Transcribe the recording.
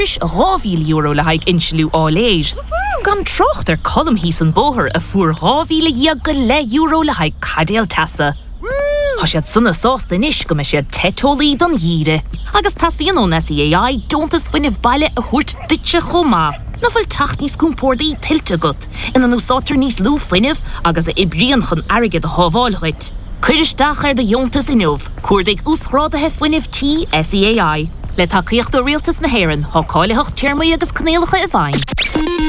€2,000 le haig inslú áléir. Gan trocht colm hís an bóthir a fuair €2,000 le haig cadéal tasa. Tá siad sunna sásta inis go me siad tetólaí don dhíre. Agus tasaíon ón SEAI dontas fuineh baile a thuirt duitse chomá. Na fuil tacht níos cúmpórdaí tiltte gut. Ina nó sátar níos lú fuineh agus a ibríon chun airgid a hábháilchuit. Cuiristeach ar de jontas inmh, cuairdaigh úsrádathe fuineh tí SEAI. Le tacaíocht do rialtas na hÉireann, thá cáileacht teirmaí agus cnéalacha a bhain.